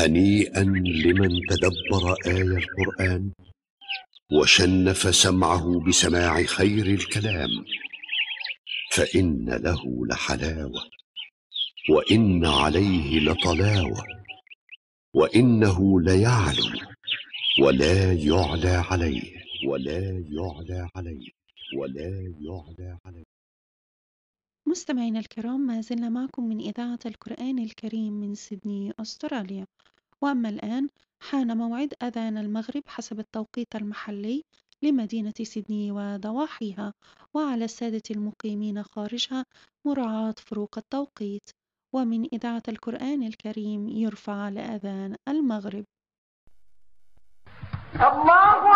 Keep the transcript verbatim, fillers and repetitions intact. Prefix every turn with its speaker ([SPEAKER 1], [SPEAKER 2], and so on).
[SPEAKER 1] هنيئا لمن تدبر آي القرآن وشنف سمعه بسماع خير الكلام، فإن له لحلاوة وإن عليه لطلاوة، وإنه ليعلو ولا يعلى عليه ولا يعلى عليه ولا يعلى عليه.
[SPEAKER 2] مستمعينا الكرام، ما زلنا معكم من إذاعة القرآن الكريم من سيدني أستراليا. وأما الآن حان موعد أذان المغرب حسب التوقيت المحلي لمدينة سيدني وضواحيها، وعلى السادة المقيمين خارجها مراعاة فروق التوقيت. ومن إذاعة القرآن الكريم يرفع لأذان المغرب.
[SPEAKER 3] الله